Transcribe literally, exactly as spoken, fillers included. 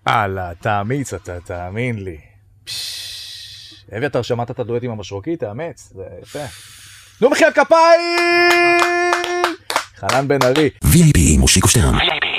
הלאה, תאמיץ אתה, תאמין לי. אביתר, שמעת את הדואט עם המשרוקית? תאמץ, זה יפה. תנו מחיאות כפיים! חנן בן ארי. וי איי פי מושיקו שטרן.